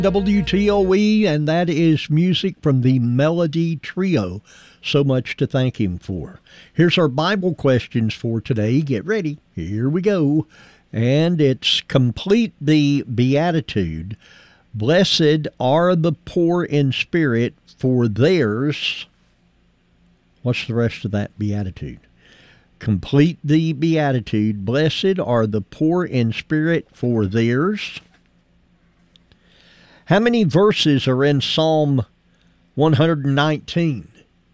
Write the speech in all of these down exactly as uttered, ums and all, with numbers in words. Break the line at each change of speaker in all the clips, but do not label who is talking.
W T O E, and that is music from the Melody Trio. So much to thank him for. Here's our Bible questions for today. Get ready. Here we go. And it's complete the Beatitude. Blessed are the poor in spirit, for theirs. What's the rest of that Beatitude? Complete the Beatitude. Blessed are the poor in spirit, for theirs. How many verses are in Psalm one hundred nineteen?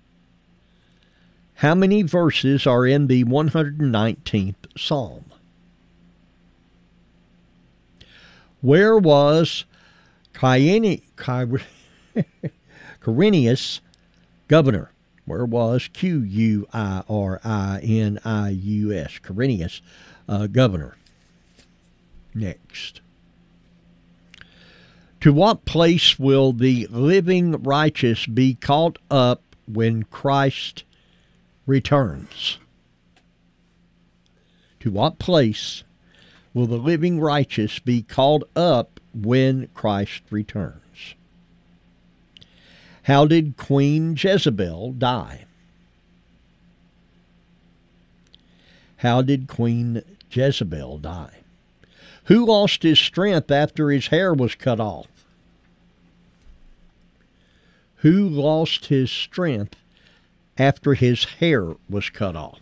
How many verses are in the one hundred nineteenth Psalm? Where was Quirinius governor? Where was Q U I R I N I U S, Quirinius, uh, governor? Next. To what place will the living righteous be caught up when Christ returns? To what place will the living righteous be called up when Christ returns? How did Queen Jezebel die? How did Queen Jezebel die? Who lost his strength after his hair was cut off? Who lost his strength after his hair was cut off?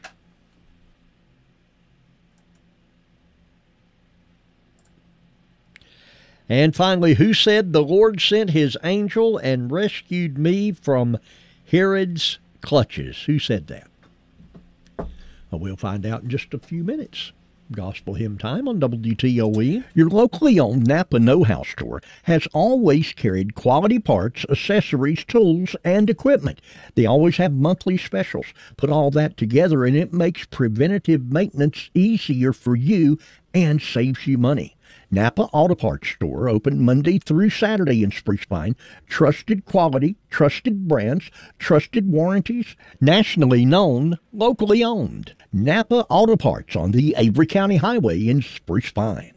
And finally, who said, "The Lord sent his angel and rescued me from Herod's clutches"? Who said that? Well, we'll find out in just a few minutes. Gospel Hymn Time on W T O E. Your locally owned Napa Know-How store has always carried quality parts, accessories, tools, and equipment. They always have monthly specials. Put all that together and it makes preventative maintenance easier for you and saves you money. Napa Auto Parts Store, open Monday through Saturday in Spruce Pine. Trusted quality, trusted brands, trusted warranties, nationally known, locally owned. Napa Auto Parts on the Avery County Highway in Spruce Pine.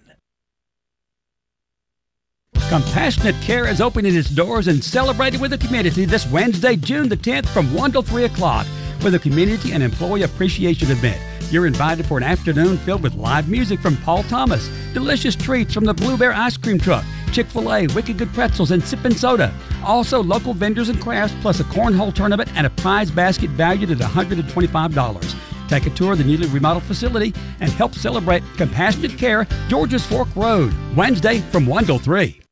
Compassionate Care is opening its doors and celebrating with the community this Wednesday, June the tenth from one till three o'clock with a community and employee appreciation event. You're invited for an afternoon filled with live music from Paul Thomas, delicious treats from the Blue Bear Ice Cream Truck, Chick-fil-A, Wicked Good Pretzels, and Sippin' Soda. Also, local vendors and crafts, plus a cornhole tournament and a prize basket valued at one hundred twenty-five dollars. Take a tour of the newly remodeled facility and help celebrate Compassionate Care, Georges Fork Road, Wednesday from one till three.